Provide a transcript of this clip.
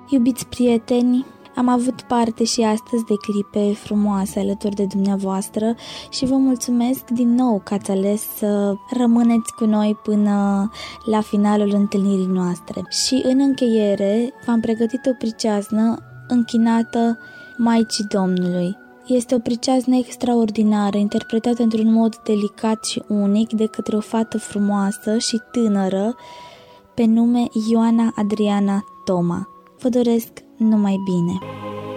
Iubiți prieteni, am avut parte și astăzi de clipe frumoase alături de dumneavoastră și vă mulțumesc din nou că ați ales să rămâneți cu noi până la finalul întâlnirii noastre. Și în încheiere v-am pregătit o priceaznă închinată Maicii Domnului. Este o priceaznă extraordinară, interpretată într-un mod delicat și unic de către o fată frumoasă și tânără pe nume Ioana Adriana Toma. Vă doresc numai bine!